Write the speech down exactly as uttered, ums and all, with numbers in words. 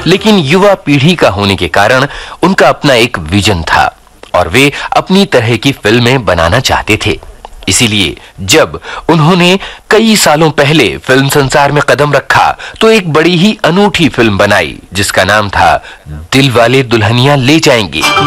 लेकिन युवा पीढ़ी का होने के कारण उनका अपना एक विजन था और वे अपनी तरह की फिल्में बनाना चाहते थे। इसीलिए जब उन्होंने कई सालों पहले फिल्म संसार में कदम रखा तो एक बड़ी ही अनूठी फिल्म बनाई जिसका नाम था दिलवाले दुल्हनिया ले जाएंगे।